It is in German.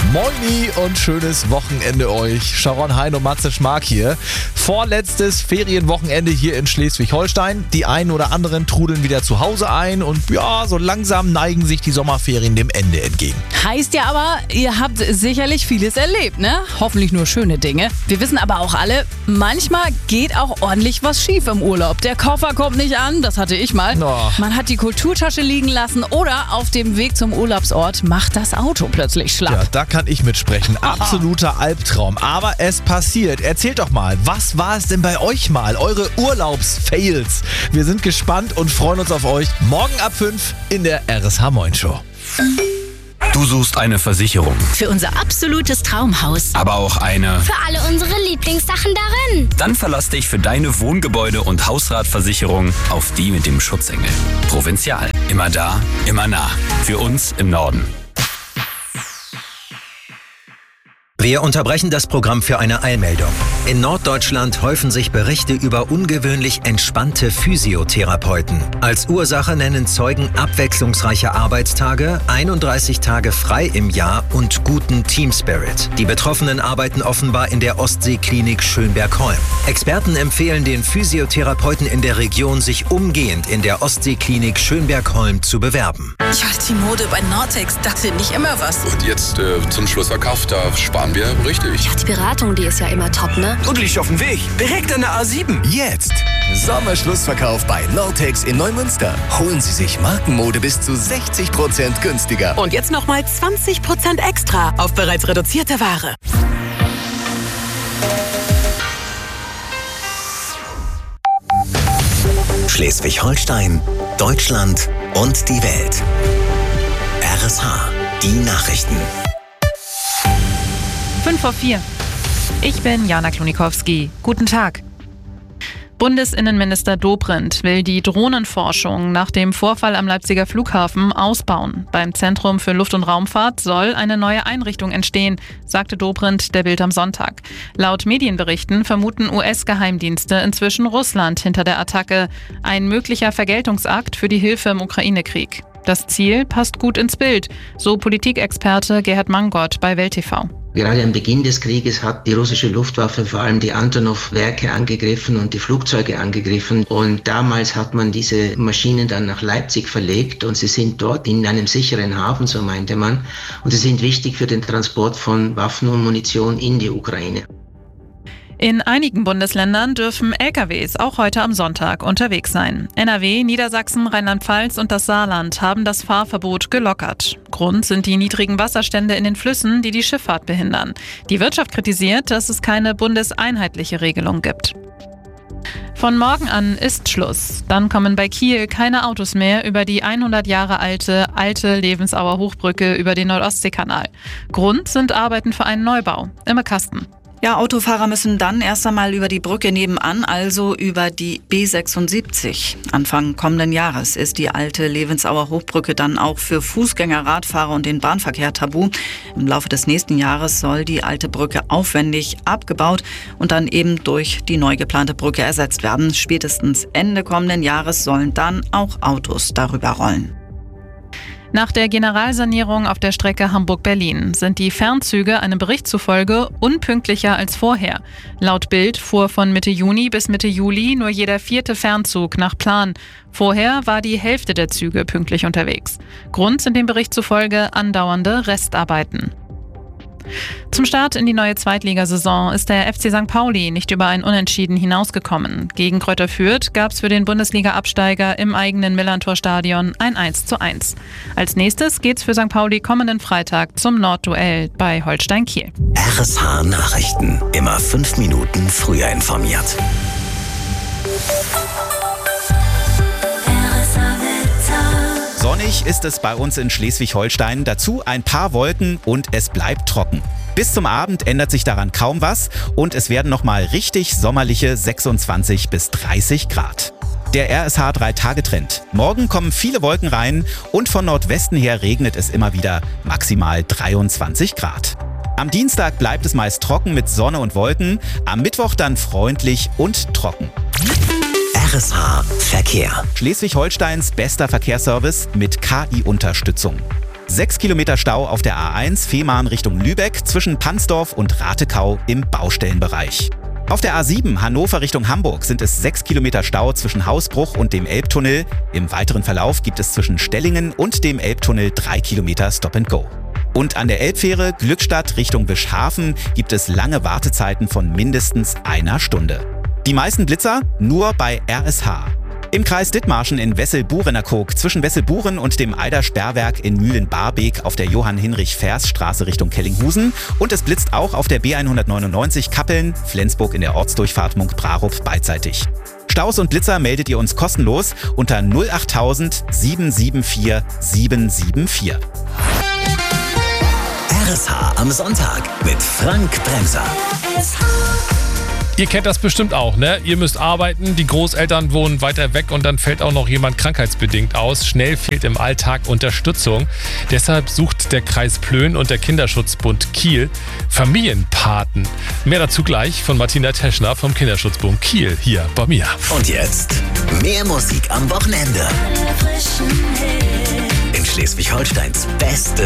Moini und schönes Wochenende euch. Sharon Hein und Matze Schmark hier. Vorletztes Ferienwochenende hier in Schleswig-Holstein. Die einen oder anderen trudeln wieder zu Hause ein und ja, so langsam neigen sich die Sommerferien dem Ende entgegen. Heißt ja aber, ihr habt sicherlich vieles erlebt, ne? Hoffentlich nur schöne Dinge. Wir wissen aber auch alle, manchmal geht auch ordentlich was schief im Urlaub. Der Koffer kommt nicht an, das hatte ich mal. Oh. Man hat die Kulturtasche liegen lassen oder auf dem Weg zum Urlaubsort macht das Auto plötzlich schlapp. Ja, da kann ich mitsprechen. Absoluter Albtraum. Aber es passiert. Erzählt doch mal, was war es denn bei euch mal? Eure Urlaubsfails. Wir sind gespannt und freuen uns auf euch. Morgen ab 5 in der RSH Moin Show. Du suchst eine Versicherung, Für unser absolutes Traumhaus. aber auch eine. Für alle unsere Lieblingssachen darin. Dann verlass dich für deine Wohngebäude- und Hausratversicherung auf die mit dem Schutzengel. Provinzial. Immer da, immer nah. Für uns im Norden. Wir unterbrechen das Programm für eine Eilmeldung. In Norddeutschland häufen sich Berichte über ungewöhnlich entspannte Physiotherapeuten. Als Ursache nennen Zeugen abwechslungsreiche Arbeitstage, 31 Tage frei im Jahr und guten Teamspirit. Die Betroffenen arbeiten offenbar in der Ostseeklinik Schönberg-Holm. Experten empfehlen den Physiotherapeuten in der Region, sich umgehend in der Ostseeklinik Schönberg-Holm zu bewerben. Ja, die Mode bei Nortex, das finde ich immer was. Und jetzt zum Schlussverkauf, da sparen wir richtig. Ja, die Beratung, die ist ja immer top, ne? Und liegt auf dem Weg. Direkt an der A7. Jetzt! Sommerschlussverkauf bei Nortex in Neumünster. Holen Sie sich Markenmode bis zu 60% günstiger. Und jetzt nochmal 20% extra auf bereits reduzierte Ware. Schleswig-Holstein, Deutschland und die Welt. RSH, die Nachrichten. 5:04. Ich bin Jana Klonikowski. Guten Tag. Bundesinnenminister Dobrindt will die Drohnenforschung nach dem Vorfall am Leipziger Flughafen ausbauen. Beim Zentrum für Luft- und Raumfahrt soll eine neue Einrichtung entstehen, sagte Dobrindt der Bild am Sonntag. Laut Medienberichten vermuten US-Geheimdienste inzwischen Russland hinter der Attacke. Ein möglicher Vergeltungsakt für die Hilfe im Ukraine-Krieg. Das Ziel passt gut ins Bild, so Politikexperte Gerhard Mangott bei Welt TV. Gerade am Beginn des Krieges hat die russische Luftwaffe vor allem die Antonov-Werke angegriffen und die Flugzeuge angegriffen. Und damals hat man diese Maschinen dann nach Leipzig verlegt und sie sind dort in einem sicheren Hafen, so meinte man. Und sie sind wichtig für den Transport von Waffen und Munition in die Ukraine. In einigen Bundesländern dürfen LKWs auch heute am Sonntag unterwegs sein. NRW, Niedersachsen, Rheinland-Pfalz und das Saarland haben das Fahrverbot gelockert. Grund sind die niedrigen Wasserstände in den Flüssen, die die Schifffahrt behindern. Die Wirtschaft kritisiert, dass es keine bundeseinheitliche Regelung gibt. Von morgen an ist Schluss. Dann kommen bei Kiel keine Autos mehr über die 100 Jahre alte Levensauer Hochbrücke über den Nordostseekanal. Grund sind Arbeiten für einen Neubau. Imme Kasten. Ja, Autofahrer müssen dann erst einmal über die Brücke nebenan, also über die B76. Anfang kommenden Jahres ist die alte Levensauer Hochbrücke dann auch für Fußgänger, Radfahrer und den Bahnverkehr tabu. Im Laufe des nächsten Jahres soll die alte Brücke aufwendig abgebaut und dann eben durch die neu geplante Brücke ersetzt werden. Spätestens Ende kommenden Jahres sollen dann auch Autos darüber rollen. Nach der Generalsanierung auf der Strecke Hamburg-Berlin sind die Fernzüge einem Bericht zufolge unpünktlicher als vorher. Laut Bild fuhr von Mitte Juni bis Mitte Juli nur jeder 4. Fernzug nach Plan. Vorher war die Hälfte der Züge pünktlich unterwegs. Grund sind dem Bericht zufolge andauernde Restarbeiten. Zum Start in die neue Zweitligasaison ist der FC St. Pauli nicht über ein Unentschieden hinausgekommen. Gegen Greuther Fürth gab es für den Bundesliga-Absteiger im eigenen Millerntor-Stadion ein 1:1. Als nächstes geht's für St. Pauli kommenden Freitag zum Nordduell bei Holstein Kiel. RSH Nachrichten. Immer 5 Minuten früher informiert. Sonnig ist es bei uns in Schleswig-Holstein, dazu ein paar Wolken und es bleibt trocken. Bis zum Abend ändert sich daran kaum was und es werden nochmal richtig sommerliche 26 bis 30 Grad. Der RSH 3-Tage-Trend. Morgen kommen viele Wolken rein und von Nordwesten her regnet es immer wieder, maximal 23 Grad. Am Dienstag bleibt es meist trocken mit Sonne und Wolken, am Mittwoch dann freundlich und trocken. RSH Verkehr. Schleswig-Holsteins bester Verkehrsservice mit KI-Unterstützung. 6 Kilometer Stau auf der A1 Fehmarn Richtung Lübeck zwischen Pansdorf und Ratekau im Baustellenbereich. Auf der A7 Hannover Richtung Hamburg sind es 6 Kilometer Stau zwischen Hausbruch und dem Elbtunnel. Im weiteren Verlauf gibt es zwischen Stellingen und dem Elbtunnel 3 Kilometer Stop and Go. Und an der Elbfähre Glückstadt Richtung Wischhafen gibt es lange Wartezeiten von mindestens einer Stunde. Die meisten Blitzer nur bei RSH. Im Kreis Dithmarschen in Wessel-Burenerkog zwischen Wessel-Buren und dem Eider-Sperrwerk in Mühlen-Barbeek auf der Johann-Hinrich-Fers-Straße Richtung Kellinghusen. Und es blitzt auch auf der B199 Kappeln, Flensburg in der Ortsdurchfahrt Munk-Brarup beidseitig. Staus und Blitzer meldet ihr uns kostenlos unter 08000 774 774. RSH am Sonntag mit Frank Bremser. Ihr kennt das bestimmt auch, ne? Ihr müsst arbeiten, die Großeltern wohnen weiter weg und dann fällt auch noch jemand krankheitsbedingt aus. Schnell fehlt im Alltag Unterstützung. Deshalb sucht der Kreis Plön und der Kinderschutzbund Kiel Familienpaten. Mehr dazu gleich von Martina Teschner vom Kinderschutzbund Kiel hier bei mir. Und jetzt mehr Musik am Wochenende. In Schleswig-Holsteins beste